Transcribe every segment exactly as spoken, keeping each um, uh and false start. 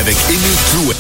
avec Émile Clouet.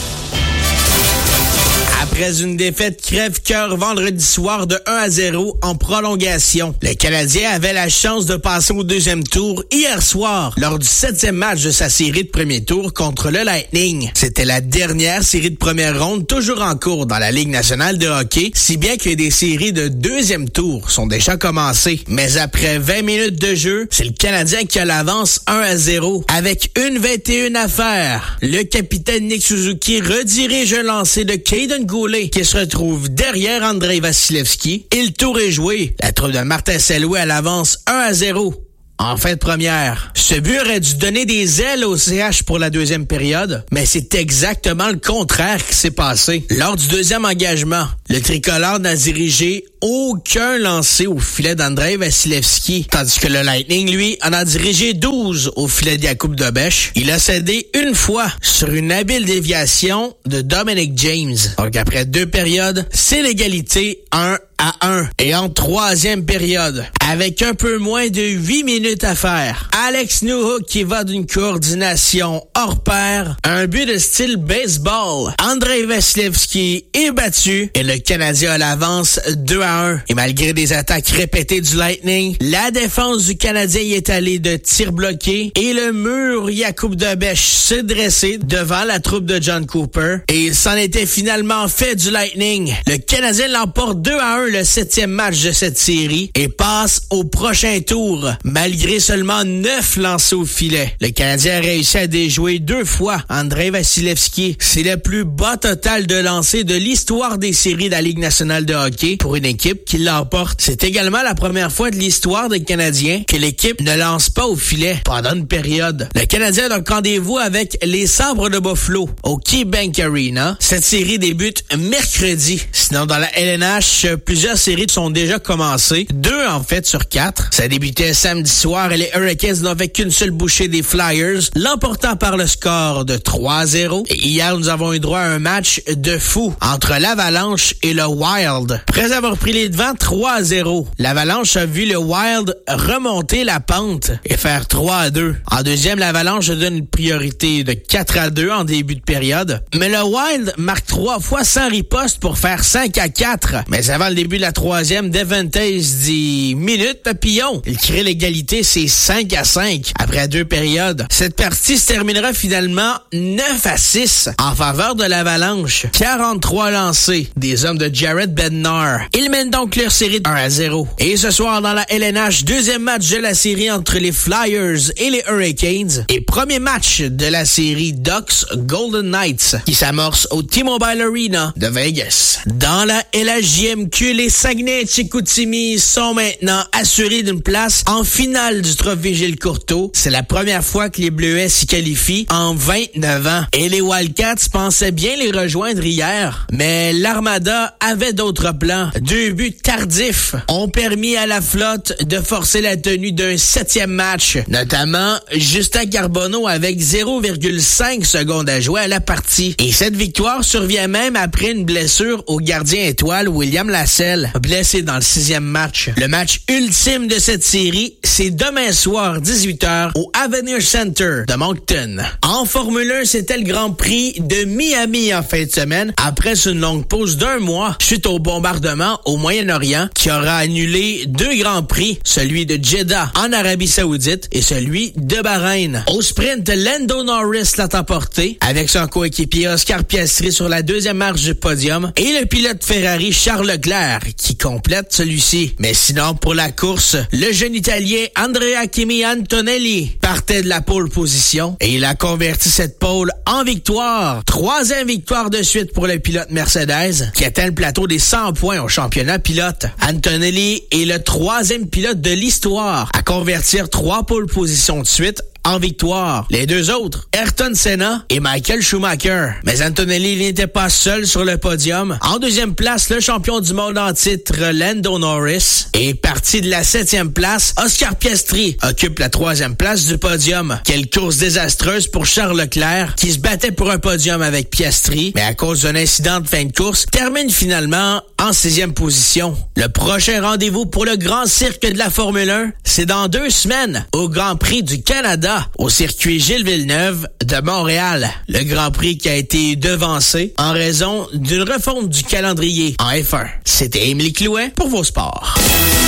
Après une défaite crève-cœur vendredi soir de un à zéro en prolongation, le Canadien avait la chance de passer au deuxième tour hier soir lors du septième match de sa série de premier tour contre le Lightning. C'était la dernière série de première ronde toujours en cours dans la Ligue nationale de hockey, si bien que des séries de deuxième tour sont déjà commencées. Mais après vingt minutes de jeu, c'est le Canadien qui a l'avance un à zéro avec une vingt et une à faire. Le capitaine Nick Suzuki redirige un lancer de Caden Goulet qui se retrouve derrière Andrei Vasilevski et le tour est joué. La troupe de Martin Saint-Louis à l'avance un à zéro. En fin de première, ce but aurait dû donner des ailes au C H pour la deuxième période, mais c'est exactement le contraire qui s'est passé. Lors du deuxième engagement, le tricolore n'a dirigé aucun lancer au filet d'Andrei Vasilevski, tandis que le Lightning, lui, en a dirigé douze au filet de Jakub Dobeš. Il a cédé une fois sur une habile déviation de Dominic James. Donc après deux périodes, c'est l'égalité un à un. Et en troisième période, avec un peu moins de huit minutes à faire, Alex Newhook qui va d'une coordination hors pair, un but de style baseball. Andrei Vasilevski est battu et le Canadien a l'avance deux à un. Et malgré des attaques répétées du Lightning, la défense du Canadien y est allée de tirs bloqués et le mur Jakub Dobeš s'est dressé devant la troupe de John Cooper. Et il s'en était finalement fait du Lightning. Le Canadien l'emporte deux à un le septième match de cette série et passe au prochain tour, malgré seulement neuf lancés au filet. Le Canadien a réussi à déjouer deux fois Andrei Vasilevski. C'est le plus bas total de lancers de l'histoire des séries de la Ligue nationale de hockey pour une équipe qui l'emporte. C'est également la première fois de l'histoire des Canadiens que l'équipe ne lance pas au filet pendant une période. Le Canadien a donc rendez-vous avec les Sabres de Buffalo au KeyBank Arena. Cette série débute mercredi. Sinon, dans la L N H, plusieurs séries sont déjà commencées. Deux, en fait, sur quatre. Ça débutait samedi soir et les Hurricanes n'avaient qu'une seule bouchée des Flyers, l'emportant par le score de trois à zéro. Et hier, nous avons eu droit à un match de fou entre l'Avalanche et le Wild. Après avoir pris les devants trois à zéro, l'Avalanche a vu le Wild remonter la pente et faire trois à deux. En deuxième, l'Avalanche donne une priorité de quatre à deux en début de période. Mais le Wild marque trois fois sans riposte pour faire cinq à quatre. Mais avant le début de la troisième, Devon Toews dit « Minute papillon ». Il crée l'égalité, c'est cinq à cinq. Après deux périodes, cette partie se terminera finalement neuf à six en faveur de l'Avalanche. quarante-trois lancés des hommes de Jared Bednar. Ils mènent donc leur série de un à zéro. Et ce soir, dans la L N H, deuxième match de la série entre les Flyers et les Hurricanes. Et premier match de la série Ducks Golden Knights qui s'amorce au T-Mobile Arena de Vegas. Dans la L H J M Q, les Saguenay et Chicoutimi sont maintenant assurés d'une place en finale du trophée Gilles Courteau. C'est la première fois que les Bleuets s'y qualifient en vingt-neuf ans. Et les Wildcats pensaient bien les rejoindre hier, mais l'Armada avait d'autres plans. Deux buts tardifs ont permis à la flotte de forcer la tenue d'un septième match, notamment Justin Carbonneau avec zéro virgule cinq secondes à jouer à la partie. Et cette victoire survient même après une blessure au gardien étoile William Lassell, blessé dans le sixième match. Le match ultime de cette série, c'est demain soir, dix-huit heures, au Avenir Center de Moncton. En Formule un, c'était le Grand Prix de Miami en fin de semaine, après une longue pause d'un mois, suite au bombardement au Moyen-Orient, qui aura annulé deux Grands Prix, celui de Jeddah en Arabie Saoudite et celui de Bahreïn. Au sprint, Lando Norris l'a emporté, avec son coéquipier Oscar Piastri sur la deuxième marche du podium, et le pilote Ferrari Charles Leclerc, qui complète celui-ci. Mais sinon, pour la course, le jeune Italien Andrea Kimi Antonelli partait de la pole position et il a converti cette pole en victoire. Troisième victoire de suite pour le pilote Mercedes, qui atteint le plateau des cent points au championnat pilote. Antonelli est le troisième pilote de l'histoire à convertir trois pole positions de suite en victoire. Les deux autres, Ayrton Senna et Michael Schumacher. Mais Antonelli n'était pas seul sur le podium. En deuxième place, le champion du monde en titre, Lando Norris. Et parti de la septième place, Oscar Piastri occupe la troisième place du podium. Quelle course désastreuse pour Charles Leclerc, qui se battait pour un podium avec Piastri, mais à cause d'un incident de fin de course, termine finalement en sixième position. Le prochain rendez-vous pour le grand cirque de la Formule un, c'est dans deux semaines, au Grand Prix du Canada, Canada au circuit Gilles Villeneuve de Montréal. Le Grand Prix qui a été devancé en raison d'une refonte du calendrier en F un. C'était Émilie Clouet pour vos sports.